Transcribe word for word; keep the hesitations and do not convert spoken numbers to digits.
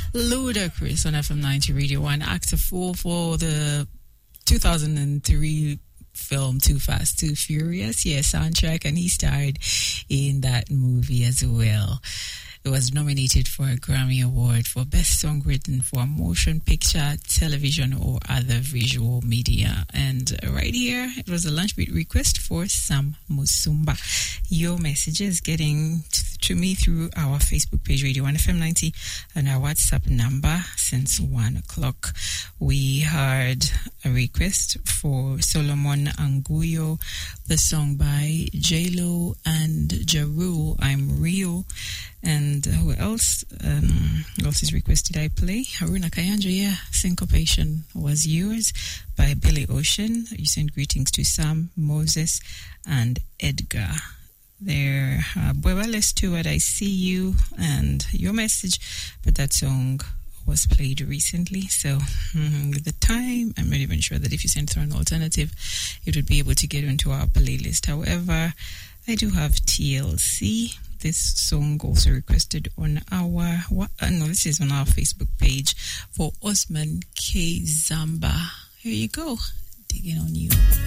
Ludacris on F M ninety Radio one, actor four for the two thousand three film Too Fast, Too Furious. Yeah, soundtrack, and he starred in that movie as well. It was nominated for a Grammy Award for Best Song Written for Motion Picture, Television, or Other Visual Media. And right here, it was a lunch beat request for Sam Musumba. Your messages getting to me through our Facebook page, Radio one F M ninety, and our WhatsApp number since one o'clock. We heard a request for Solomon Anguyo, the song by J-Lo and Jarul, I'm Real. And who else? Um, who else is requested I play? Haruna Kayanja, yeah. Syncopation was yours by Billy Ocean. You send greetings to Sam, Moses, and Edgar. There, uh, Buevales Stewart, I see you, and your message. But that song was played recently, so mm, with the time, I'm not even sure that if you send through an alternative, it would be able to get into our playlist. However, I do have T L C. This song also requested on our, what, uh, no, this is on our Facebook page for Osman K. Zamba. Here you go. Digging on you.